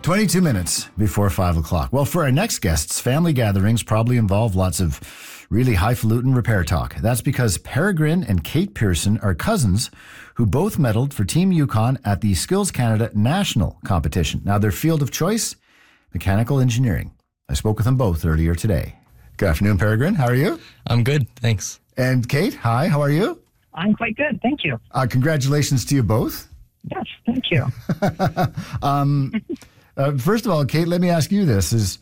22 minutes before 5 o'clock. Well, for our next guests, family gatherings probably involve lots of really highfalutin repair talk. That's because Peregrine and Kate Pearson are cousins who both medaled for Team Yukon at the Skills Canada National Competition. Now, their field of choice, mechanical engineering. I spoke with them both earlier today. Good afternoon, Peregrine. How are you? I'm good, thanks. And Kate, hi, how are you? I'm quite good, thank you. Congratulations to you both. Yes, thank you. First of all, Kate, let me ask you this: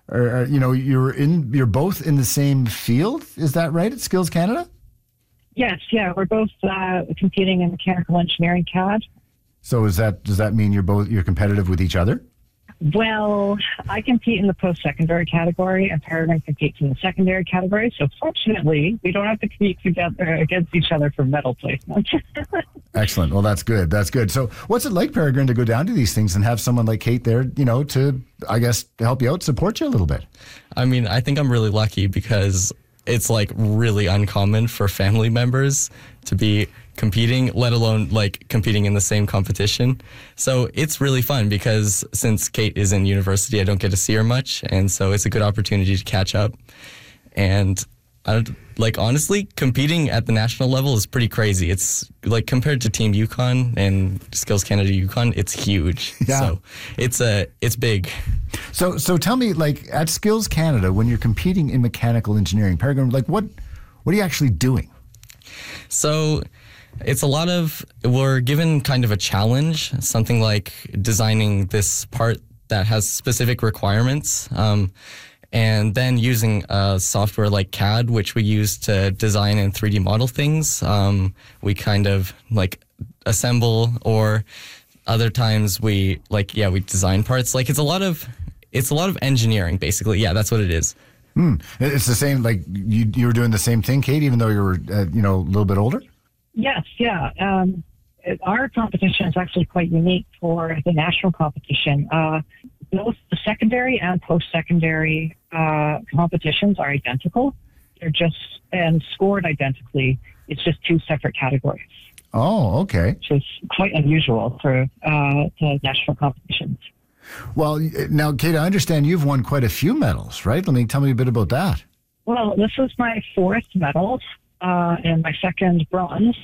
you're both in the same field, is that right? At Skills Canada? Yes, yeah, we're both competing in mechanical engineering CAD. So does that mean you're competitive with each other? Well, I compete in the post-secondary category, and Peregrine competes in the secondary category. So fortunately, we don't have to compete together against each other for medal placement. Excellent. Well, that's good. That's good. So what's it like, Peregrine, to go down to these things and have someone like Kate there, to, I guess, help you out, support you a little bit? I mean, I think I'm really lucky because it's like really uncommon for family members to be competing, let alone like competing in the same competition. So it's really fun because since Kate is in university, I don't get to see her much. And so it's a good opportunity to catch up. And honestly, competing at the national level is pretty crazy. It's like compared to Team Yukon and Skills Canada Yukon, it's huge. Yeah. So it's big. So tell me, like at Skills Canada, when you're competing in mechanical engineering, Peregrine, like what are you actually doing? So it's we're given kind of a challenge, something like designing this part that has specific requirements. And then using software like CAD, which we use to design and 3D model things, we kind of like assemble, or other times we design parts. Like it's a lot of engineering, basically. Yeah, that's what it is. It's the same, like you were doing the same thing, Kate, even though you were a little bit older? Yes, yeah. Our competition is actually quite unique for the national competition. Both the secondary and post-secondary competitions are identical. They're and scored identically. It's just two separate categories. Oh, okay. Which is quite unusual for the national competitions. Well, now, Kate, I understand you've won quite a few medals, right? Tell me a bit about that. Well, this was my fourth medal and my second bronze.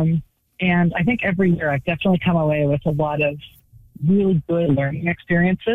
And I think every year I've definitely come away with a lot of really good learning experiences.